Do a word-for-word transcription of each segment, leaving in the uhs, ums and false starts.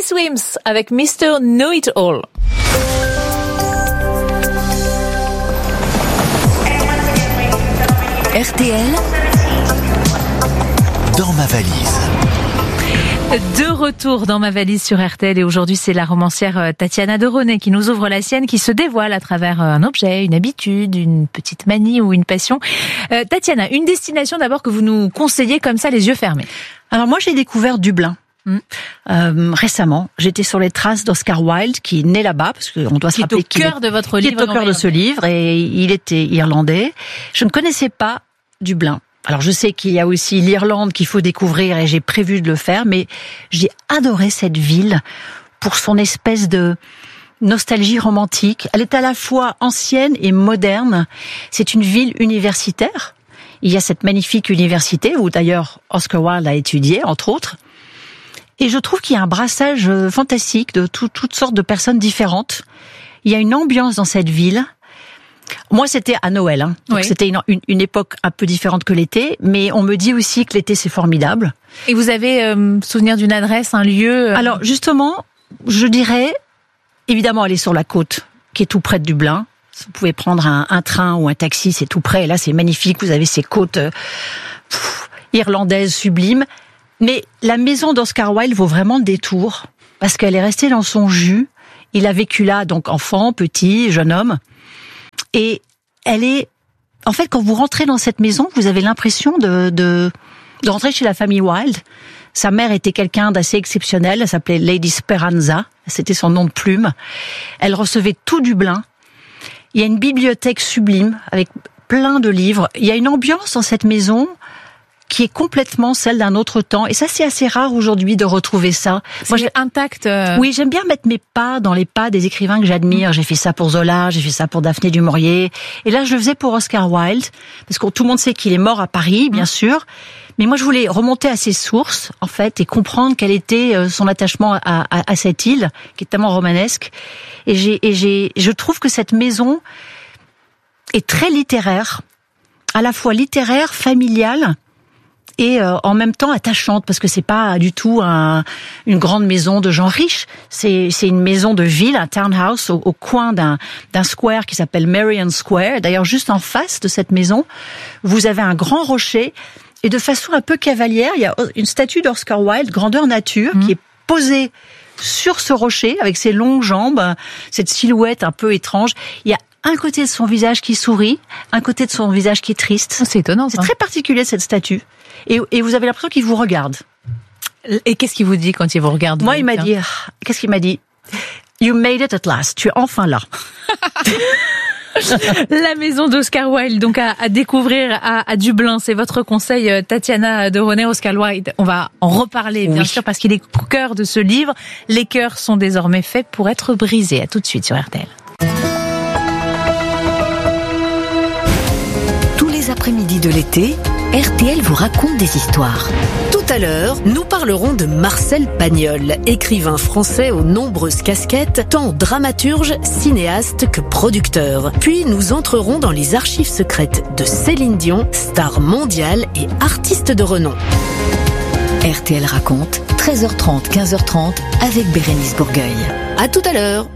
Swims avec mister Know-It-All. R T L dans ma valise. De retour dans ma valise sur R T L et aujourd'hui c'est la romancière Tatiana de René qui nous ouvre la sienne, qui se dévoile à travers un objet, une habitude, une petite manie ou une passion. Euh, Tatiana, une destination d'abord que vous nous conseillez comme ça les yeux fermés. Alors moi j'ai découvert Dublin. Mmh. Euh, récemment, j'étais sur les traces d'Oscar Wilde, qui est né là-bas, parce qu'on doit se rappeler qu'il est au cœur de votre livre, qui est au cœur de ce livre, et il était irlandais. Je ne connaissais pas Dublin. Alors je sais qu'il y a aussi l'Irlande qu'il faut découvrir, et j'ai prévu de le faire, mais j'ai adoré cette ville pour son espèce de nostalgie romantique. Elle est à la fois ancienne et moderne. C'est une ville universitaire. Il y a cette magnifique université où d'ailleurs Oscar Wilde a étudié, entre autres. Et je trouve qu'il y a un brassage fantastique de tout, toutes sortes de personnes différentes. Il y a une ambiance dans cette ville. Moi, c'était à Noël, hein. Donc oui. C'était une, une, une époque un peu différente que l'été, mais on me dit aussi que l'été, c'est formidable. Et vous avez euh, souvenir d'une adresse, un lieu euh... Alors, justement, je dirais, évidemment, aller sur la côte, qui est tout près de Dublin. Vous pouvez prendre un, un train ou un taxi, c'est tout près. Et là, c'est magnifique. Vous avez ces côtes euh, pff, irlandaises, sublimes. Mais la maison d'Oscar Wilde vaut vraiment le détour, parce qu'elle est restée dans son jus. Il a vécu là, donc enfant, petit, jeune homme. Et elle est... En fait, quand vous rentrez dans cette maison, vous avez l'impression de, de, de rentrer chez la famille Wilde. Sa mère était quelqu'un d'assez exceptionnel. Elle s'appelait Lady Speranza. C'était son nom de plume. Elle recevait tout Dublin. Il y a une bibliothèque sublime, avec plein de livres. Il y a une ambiance dans cette maison qui est complètement celle d'un autre temps. Et ça, c'est assez rare aujourd'hui de retrouver ça. C'est Moi, j'ai intact. Euh... Oui, j'aime bien mettre mes pas dans les pas des écrivains que j'admire. Mmh. J'ai fait ça pour Zola, j'ai fait ça pour Daphné du Maurier. Et là, je le faisais pour Oscar Wilde, parce que tout le monde sait qu'il est mort à Paris, bien mmh. sûr. Mais moi, je voulais remonter à ses sources, en fait, et comprendre quel était son attachement à, à, à cette île, qui est tellement romanesque. Et j'ai, et j'ai, je trouve que cette maison est très littéraire, à la fois littéraire, familiale, et euh, en même temps attachante, parce que c'est pas du tout un, une grande maison de gens riches. C'est, c'est une maison de ville, un townhouse au, au coin d'un, d'un square qui s'appelle Merrion Square. D'ailleurs, juste en face de cette maison, vous avez un grand rocher, et de façon un peu cavalière, il y a une statue d'Oscar Wilde, grandeur nature, mmh. qui est posée sur ce rocher avec ses longues jambes, cette silhouette un peu étrange. Il y a un côté de son visage qui sourit, un côté de son visage qui est triste. C'est étonnant, ça. C'est très particulier, cette statue. Et, et vous avez l'impression qu'il vous regarde. Et qu'est-ce qu'il vous dit quand il vous regarde? Moi, il m'a dit, qu'est-ce qu'il m'a dit? You made it at last. Tu es enfin là. La maison d'Oscar Wilde, donc à, à découvrir à, à Dublin, c'est votre conseil, Tatiana de René. Oscar Wilde, on va en reparler, bien oui. sûr, parce qu'il est au cœur de ce livre. Les cœurs sont désormais faits pour être brisés. À tout de suite sur R T L. Tous les après-midi de l'été, R T L vous raconte des histoires. Tout à l'heure, nous parlerons de Marcel Pagnol, écrivain français aux nombreuses casquettes, tant dramaturge, cinéaste que producteur. Puis nous entrerons dans les archives secrètes de Céline Dion, star mondiale et artiste de renom. R T L raconte, treize heures trente, quinze heures trente, avec Bérénice Bourgueil. À tout à l'heure.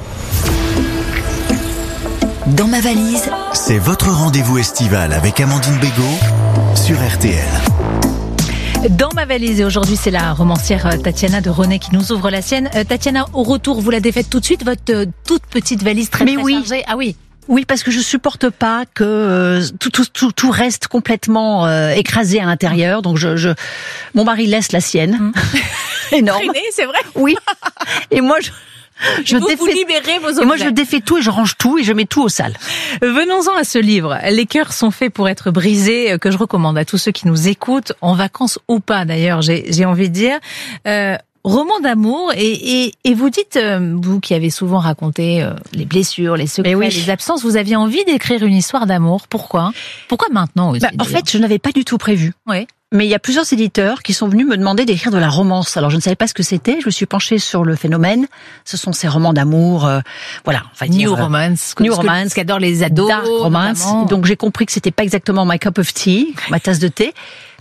Dans ma valise, c'est votre rendez-vous estival avec Amandine Bégaud sur R T L. Dans ma valise, et aujourd'hui c'est la romancière Tatiana de René qui nous ouvre la sienne. Euh, Tatiana, au retour, vous la défaites tout de suite, votre euh, toute petite valise très, Mais très oui. chargée. Ah oui. Oui, parce que je supporte pas que euh, tout, tout, tout, tout reste complètement euh, écrasé à l'intérieur. Donc je, je, mon mari laisse la sienne. Mmh. Énorme. Traîner, c'est vrai. Oui. Et moi je. Je vous, défais... vous libérez vos objets. Et moi, je défais tout et je range tout et je mets tout au sale. Venons-en à ce livre. Les cœurs sont faits pour être brisés, que je recommande à tous ceux qui nous écoutent, en vacances ou pas d'ailleurs, j'ai, j'ai envie de dire. Euh, roman d'amour et, et, et vous dites, euh, vous qui avez souvent raconté euh, les blessures, les secrets, oui. les absences, vous aviez envie d'écrire une histoire d'amour. Pourquoi Pourquoi maintenant aussi bah, En fait, je n'avais pas du tout prévu. Oui. Mais il y a plusieurs éditeurs qui sont venus me demander d'écrire de la romance. Alors je ne savais pas ce que c'était, je me suis penchée sur le phénomène. Ce sont ces romans d'amour, euh, voilà. On va dire, New romance, New romance, qu'adorent les ados. Dark romance. Donc j'ai compris que c'était pas exactement my cup of tea, ma tasse de thé.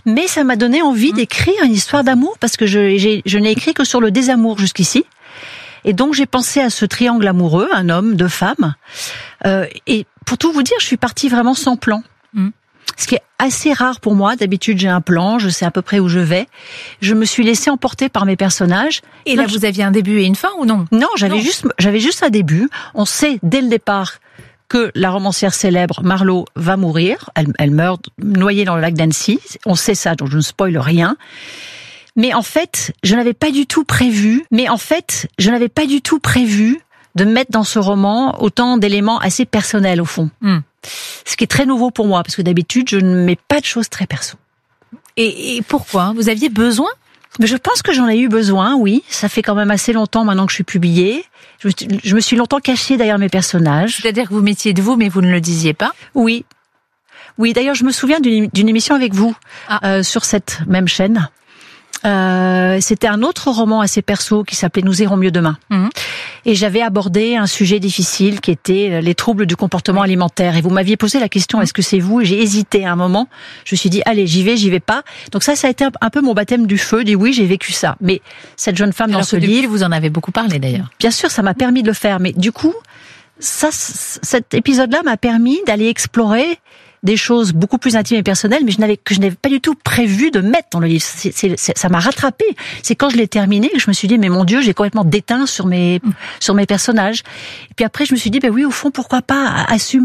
Mais ça m'a donné envie d'écrire une histoire d'amour parce que je, j'ai, je n'ai écrit que sur le désamour jusqu'ici. Et donc j'ai pensé à ce triangle amoureux, un homme, deux femmes. Euh, et pour tout vous dire, je suis partie vraiment sans plan. Mm. Ce qui est assez rare pour moi. D'habitude, j'ai un plan, je sais à peu près où je vais. Je me suis laissée emporter par mes personnages. Et là, vous aviez un début et une fin ou non? Non, j'avais non. juste, j'avais juste un début. On sait dès le départ que la romancière célèbre Marlowe va mourir. Elle, elle meurt noyée dans le lac d'Annecy. On sait ça, donc je ne spoile rien. Mais en fait, je n'avais pas du tout prévu. Mais en fait, je n'avais pas du tout prévu de mettre dans ce roman autant d'éléments assez personnels au fond. Mm. Ce qui est très nouveau pour moi, parce que d'habitude, je ne mets pas de choses très perso. Et, et pourquoi? Vous aviez besoin? Mais je pense que j'en ai eu besoin, oui. Ça fait quand même assez longtemps maintenant que je suis publiée. Je me suis, je me suis longtemps cachée derrière mes personnages. C'est-à-dire que vous mettiez de vous, mais vous ne le disiez pas? Oui. Oui, d'ailleurs, je me souviens d'une, d'une émission avec vous, ah. euh, sur cette même chaîne. Euh, c'était un autre roman assez perso qui s'appelait Nous irons mieux demain. Mmh. Et j'avais abordé un sujet difficile qui était les troubles du comportement alimentaire. Et vous m'aviez posé la question, est-ce que c'est vous? Et j'ai hésité à un moment. Je me suis dit, allez, j'y vais, j'y vais pas. Donc ça, ça a été un peu mon baptême du feu. Dit oui, j'ai vécu ça. Mais cette jeune femme Alors dans ce que livre, vous en avez beaucoup parlé d'ailleurs. Bien sûr, ça m'a permis de le faire. Mais du coup, ça, cet épisode-là m'a permis d'aller explorer des choses beaucoup plus intimes et personnelles, mais je n'avais, que je n'avais pas du tout prévu de mettre dans le livre. C'est, c'est, c'est, ça m'a rattrapé. C'est quand je l'ai terminé que je me suis dit, mais mon Dieu, j'ai complètement déteint sur mes, mmh. sur mes personnages. Et puis après, je me suis dit, ben oui, au fond, pourquoi pas assumer